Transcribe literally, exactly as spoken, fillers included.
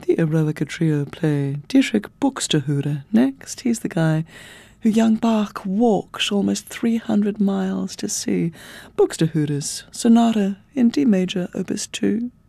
the Eroica Trio play Dietrich Buxtehude next. He's the guy who young Bach walked almost three hundred miles to see. Buxtehude's Sonata in D major, Opus two.